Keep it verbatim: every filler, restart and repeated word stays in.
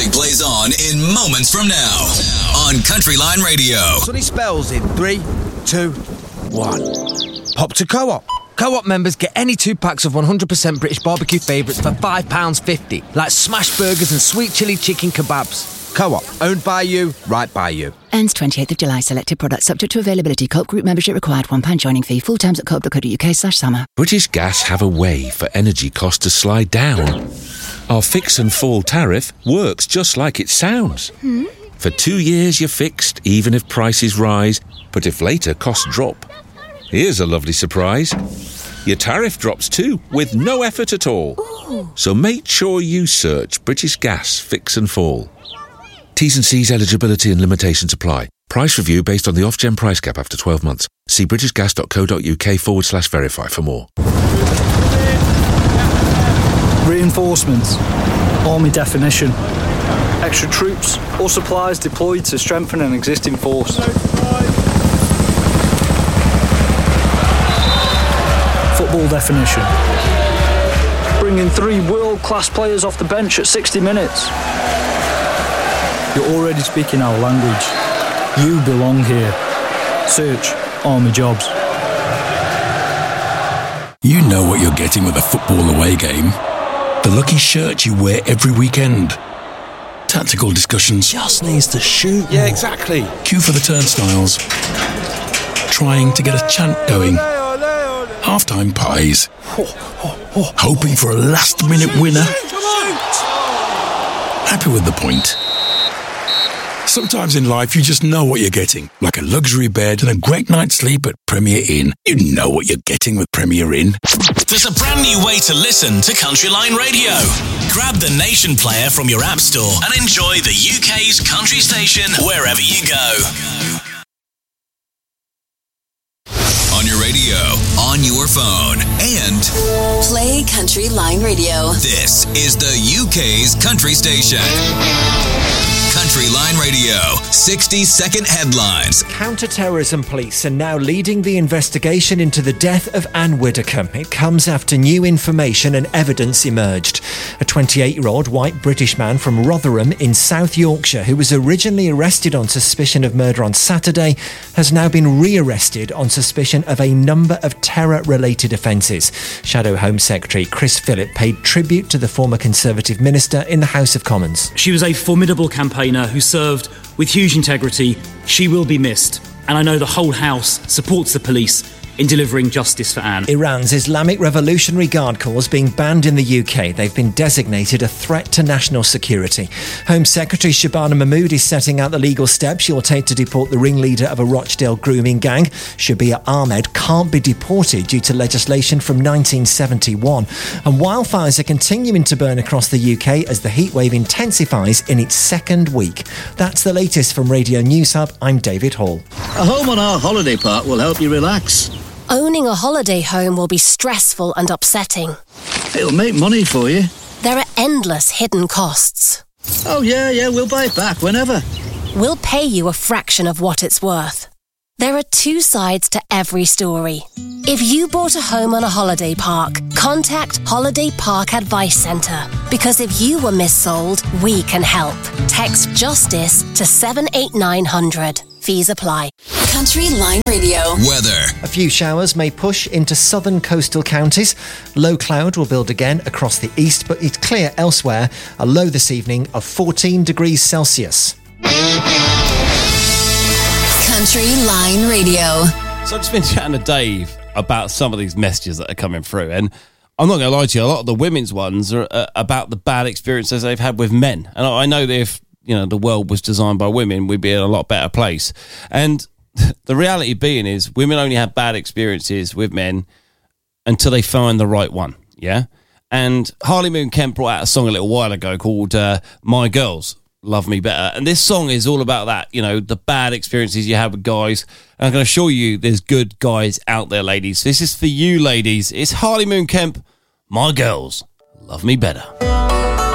music plays on in moments from now on Country Line Radio. Sunny spells in three, two, one. Pop to Co-op. Co-op members get any two packs of one hundred percent British barbecue favourites for five pounds fifty, like smash burgers and sweet chilli chicken kebabs. Co-op, owned by you, right by you. Ends twenty-eighth of July. Selected products subject to availability. Co-op group membership required. one pound joining fee. Full terms at co-op.co.uk slash summer. British Gas have a way for energy costs to slide down. Our fix and fall tariff works just like it sounds. Hmm? For two years you're fixed, even if prices rise, but if later costs drop. Here's a lovely surprise. Your tariff drops too, with no effort at all. Ooh. So make sure you search British Gas Fix and Fall. T's and C's eligibility and limitations apply. Price review based on the off-gen price cap after twelve months. See britishgas.co.uk forward slash verify for more. Reinforcements. Army definition. Extra troops or supplies deployed to strengthen an existing force. Football definition. Bringing three world-class players off the bench at sixty minutes. You're already speaking our language. You belong here. Search Army Jobs. You know what you're getting with a football away game. The lucky shirt you wear every weekend. Tactical discussions. Just needs to shoot. Yeah, exactly. Queue for the turnstiles. Trying to get a chant going. Half-time pies. Hoping for a last-minute winner. Happy with the point. Sometimes in life you just know what you're getting. Like a luxury bed and a great night's sleep at Premier Inn. You know what you're getting with Premier Inn. There's a brand new way to listen to Country Line Radio. Grab the Nation player from your app store and enjoy the U K's country station wherever you go. On your radio, on your phone, and play Country Line Radio. This is the U K's country station. Country Line Radio, sixty second headlines. Counter-terrorism police are now leading the investigation into the death of Anne Widdecombe. It comes after new information and evidence emerged. A twenty-eight-year-old white British man from Rotherham in South Yorkshire, who was originally arrested on suspicion of murder on Saturday, has now been re-arrested on suspicion of a number of terror-related offences. Shadow Home Secretary Chris Philip paid tribute to the former Conservative minister in the House of Commons. She was a formidable campaigner who served with huge integrity. She will be missed, and I know the whole House supports the police in delivering justice for Anne. Iran's Islamic Revolutionary Guard Corps being banned in the U K. They've been designated a threat to national security. Home Secretary Shabana Mahmood is setting out the legal steps she'll take to deport the ringleader of a Rochdale grooming gang. Shabir Ahmed can't be deported due to legislation from nineteen seventy-one. And wildfires are continuing to burn across the U K as the heatwave intensifies in its second week. That's the latest from Radio News Hub. I'm David Hall. A home on our holiday park will help you relax. Owning a holiday home will be stressful and upsetting. It'll make money for you. There are endless hidden costs. Oh, yeah, yeah, we'll buy it back whenever. We'll pay you a fraction of what it's worth. There are two sides to every story. If you bought a home on a holiday park, contact Holiday Park Advice Centre. Because if you were missold, we can help. Text JUSTICE to seven eight nine hundred. Fees apply. Country Line Radio. Weather. A few showers may push into southern coastal counties. Low cloud will build again across the east, but it's clear elsewhere. A low this evening of fourteen degrees Celsius. Country Line Radio. So I've just been chatting to Dave about some of these messages that are coming through, and I'm not going to lie to you, a lot of the women's ones are uh, about the bad experiences they've had with men. And I know that if, you know, the world was designed by women, we'd be in a lot better place. And the reality being is women only have bad experiences with men until they find the right one, yeah? And Harley Moon Kemp brought out a song a little while ago called uh, My Girls Love Me Better. And this song is all about that, you know, the bad experiences you have with guys. And I'm going to assure you there's good guys out there, ladies. This is for you, ladies. It's Harley Moon Kemp, My Girls Love Me Better.